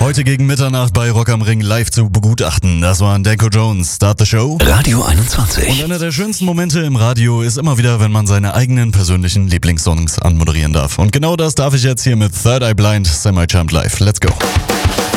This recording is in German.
Heute gegen Mitternacht bei Rock am Ring live zu begutachten. Das waren Danko Jones, Start the Show. Radio 21. Und einer der schönsten Momente im Radio ist immer wieder, wenn man seine eigenen persönlichen Lieblingssongs anmoderieren darf. Und genau das darf ich jetzt hier mit Third Eye Blind Semi-Champ Live. Let's go.